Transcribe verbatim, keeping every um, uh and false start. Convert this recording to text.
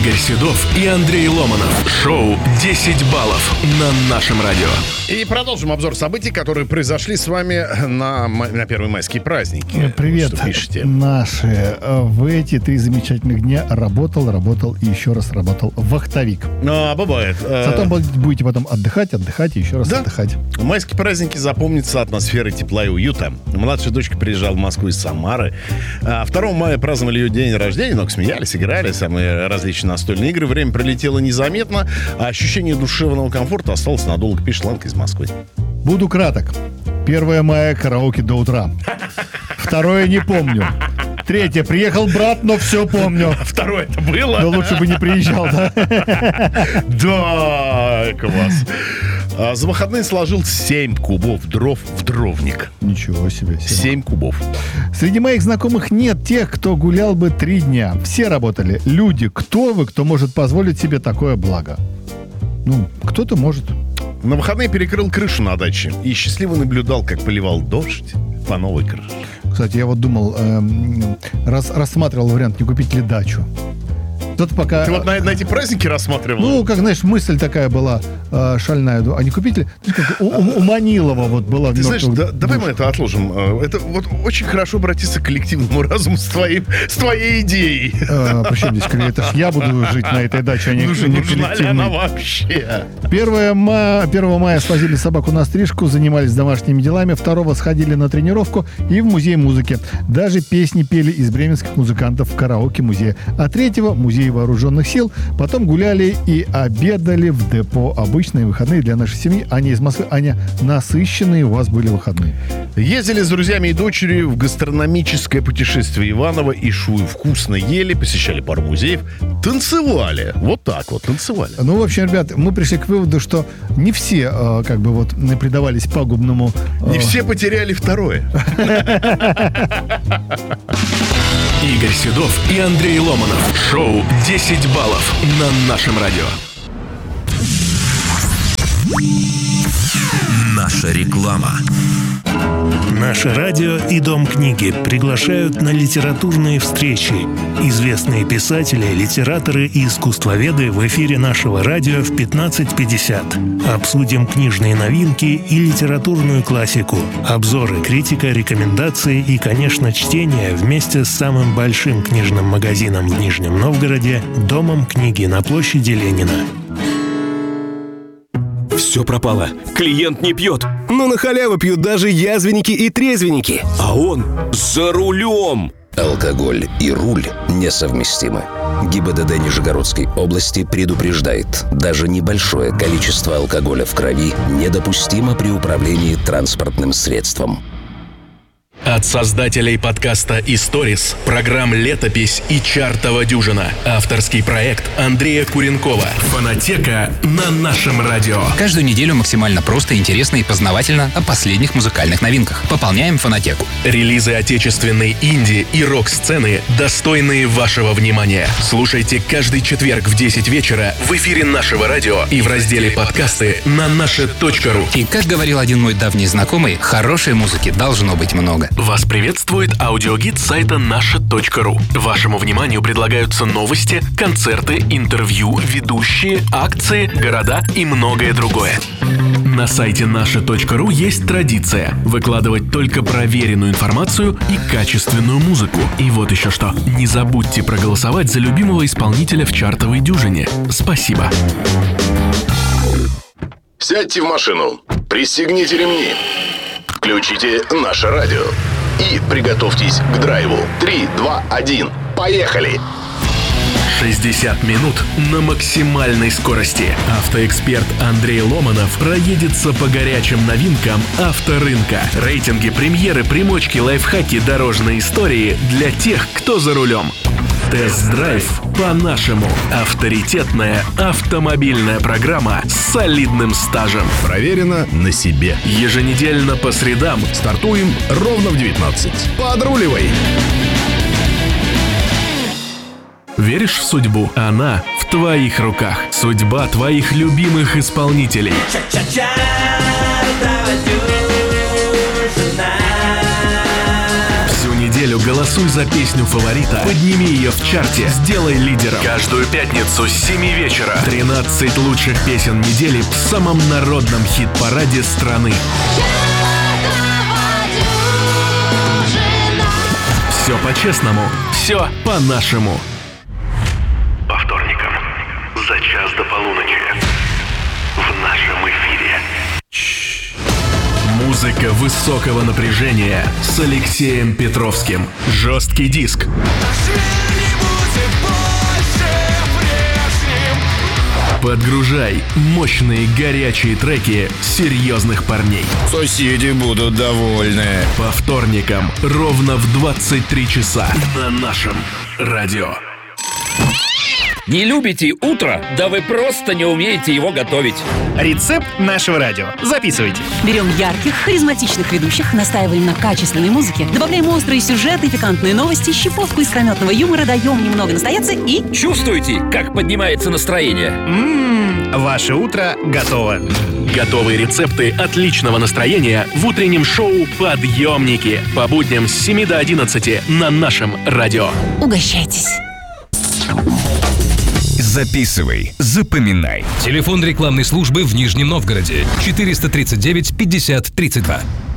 Игорь Седов и Андрей Ломанов. Шоу «десять баллов» на нашем радио. И продолжим обзор событий, которые произошли с вами на, на первомайские праздники. Привет, что пишете? Наши. В эти три замечательных дня работал, работал и еще раз работал вахтовик. А, бывает. Потом будете потом отдыхать, отдыхать и еще раз да? отдыхать. Майские праздники запомнятся атмосферой тепла и уюта. Младшая дочка приезжала в Москву из Самары. второго мая праздновали ее день рождения, много смеялись, играли, самые различные настольные игры. Время пролетело незаметно, а ощущение душевного комфорта осталось надолго, пишет Ланка из Москвы. Буду краток. первого мая караоке до утра. Второе не помню. Третье. Приехал брат, но все помню. Второе это было? Но лучше бы не приезжал, да? Да, класс. А за выходные сложил семь кубов дров в дровник. Ничего себе. семь кубов. Среди моих знакомых нет тех, кто гулял бы три дня. Все работали. Люди, кто вы, кто может позволить себе такое благо? Ну, кто-то может. На выходные перекрыл крышу на даче и счастливо наблюдал, как поливал дождь по новой крыше. Кстати, я вот думал, эм, рас, рассматривал вариант, не купить ли дачу. Кто-то пока... Ты вот на, на эти праздники рассматривал? Ну, как, знаешь, мысль такая была э, шальная. А не купить ли? Как у, у, у Манилова вот была... Ты знаешь, да, давай мы это отложим. Это вот очень хорошо обратиться к коллективному разуму с, твоим, с твоей идеей. А, причем здесь, это ж я буду жить на этой даче, а не, Нужна, не нужна ли она вообще? первого мая свозили собаку на стрижку, занимались домашними делами. второго сходили на тренировку и в музей музыки. Даже песни пели из бременских музыкантов в караоке-музее. А третьего музей вооруженных сил. Потом гуляли и обедали в депо. Обычные выходные для нашей семьи. Аня из Москвы. Аня, насыщенные у вас были выходные. Ездили с друзьями и дочерью в гастрономическое путешествие Иваново и Шуй. Вкусно ели, посещали пару музеев. Танцевали. Вот так вот, танцевали. Ну, в общем, ребят, мы пришли к выводу, что не все э, как бы вот предавались пагубному... Э... Не все потеряли второе. Игорь Седов и Андрей Ломанов. Шоу «десять баллов» на нашем радио. Наша реклама. Наше радио и Дом книги приглашают на литературные встречи. Известные писатели, литераторы и искусствоведы в эфире нашего радио в пятнадцать пятьдесят. Обсудим книжные новинки и литературную классику. Обзоры, критика, рекомендации и, конечно, чтение вместе с самым большим книжным магазином в Нижнем Новгороде «Домом книги» на площади Ленина. Все пропало. Клиент не пьет. Но на халяву пьют даже язвенники и трезвенники. А он за рулем. Алкоголь и руль несовместимы. ГИБДД Нижегородской области предупреждает: даже небольшое количество алкоголя в крови недопустимо при управлении транспортным средством. От создателей подкаста «Историс», программ «Летопись» и «Чартова дюжина». Авторский проект Андрея Куренкова. Фонотека на нашем радио. Каждую неделю максимально просто, интересно и познавательно о последних музыкальных новинках. Пополняем фонотеку. Релизы отечественной инди и рок-сцены, достойные вашего внимания. Слушайте каждый четверг в десять вечера в эфире нашего радио и в разделе «Подкасты» на наше точка ру. И, как говорил один мой давний знакомый, хорошей музыки должно быть много. Вас приветствует аудиогид сайта наша точка ру. Вашему вниманию предлагаются новости, концерты, интервью, ведущие, акции, города и многое другое. На сайте наша точка ру есть традиция выкладывать только проверенную информацию и качественную музыку. И вот еще что. Не забудьте проголосовать за любимого исполнителя в чартовой дюжине. Спасибо. Сядьте в машину, пристегните ремни, включите наше радио и приготовьтесь к драйву. Три, два, один, поехали! шестьдесят минут на максимальной скорости. Автоэксперт Андрей Ломанов проедется по горячим новинкам авторынка. Рейтинги, премьеры, примочки, лайфхаки, дорожные истории для тех, кто за рулем. Тест-драйв по-нашему. Авторитетная автомобильная программа с солидным стажем. Проверено на себе. Еженедельно по средам стартуем ровно в девятнадцать. Подруливай! Веришь в судьбу? Она в твоих руках. Судьба твоих любимых исполнителей. Всю неделю неделю голосуй за песню фаворита, подними ее в чарте, сделай лидером. Каждую пятницу с семи вечера тринадцать лучших песен недели в самом народном хит-параде страны. Все по-честному, все по-нашему. По вторникам за час до полуночи в нашем эфире. Музыка высокого напряжения с Алексеем Петровским. Жесткий диск. Подгружай мощные горячие треки серьезных парней. Соседи будут довольны. По вторникам ровно в двадцать три часа на нашем радио. Не любите утро? Да вы просто не умеете его готовить. Рецепт нашего радио. Записывайте. Берем ярких, харизматичных ведущих, настаиваем на качественной музыке, добавляем острые сюжеты, пикантные новости, щепотку искрометного юмора, даем немного настояться и... Чувствуете, как поднимается настроение? Ммм, ваше утро готово. Готовые рецепты отличного настроения в утреннем шоу «Подъемники» по будням с семи до одиннадцати на нашем радио. Угощайтесь. Записывай, запоминай. Телефон рекламной службы в Нижнем Новгороде четыреста тридцать девять пятьдесят тридцать два.